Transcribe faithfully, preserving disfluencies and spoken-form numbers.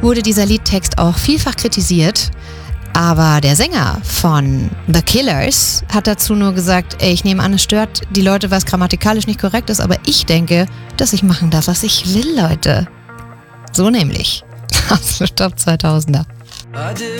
wurde dieser Liedtext auch vielfach kritisiert. Aber der Sänger von The Killers hat dazu nur gesagt, ey, ich nehme an, es stört die Leute, was grammatikalisch nicht korrekt ist, aber ich denke, dass ich machen darf, was ich will, Leute. So nämlich. Absolut Top zweitausender.